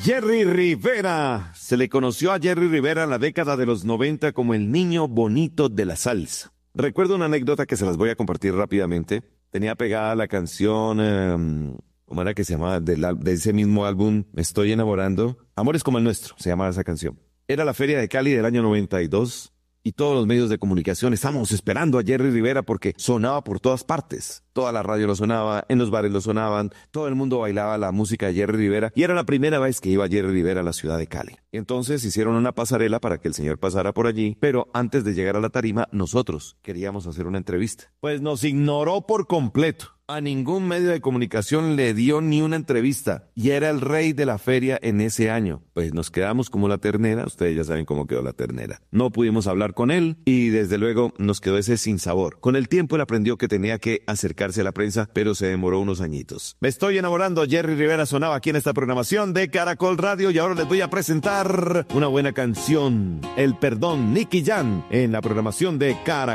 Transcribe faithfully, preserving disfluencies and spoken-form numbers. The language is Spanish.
Jerry Rivera. Se le conoció a Jerry Rivera en la década de los noventa como el niño bonito de la salsa. Recuerdo una anécdota que se las voy a compartir rápidamente. Tenía pegada la canción, eh, ¿cómo era que se llamaba? De, la, de ese mismo álbum, Me estoy enamorando. Amores como el nuestro, se llamaba esa canción. Era la Feria de Cali del año noventa y dos. Y todos los medios de comunicación estábamos esperando a Jerry Rivera porque sonaba por todas partes. Toda la radio lo sonaba, en los bares lo sonaban, todo el mundo bailaba la música de Jerry Rivera y era la primera vez que iba Jerry Rivera a la ciudad de Cali. Entonces hicieron una pasarela para que el señor pasara por allí, pero antes de llegar a la tarima nosotros queríamos hacer una entrevista. Pues nos ignoró por completo. A ningún medio de comunicación le dio ni una entrevista y era el rey de la feria en ese año. Pues nos quedamos como la ternera, ustedes ya saben cómo quedó la ternera. No pudimos hablar con él y desde luego nos quedó ese sinsabor. Con el tiempo él aprendió que tenía que acercarse a la prensa, pero se demoró unos añitos. Me estoy enamorando, Jerry Rivera sonaba aquí en esta programación de Caracol Radio y ahora les voy a presentar una buena canción, El Perdón, Nicky Jam, en la programación de Caracol.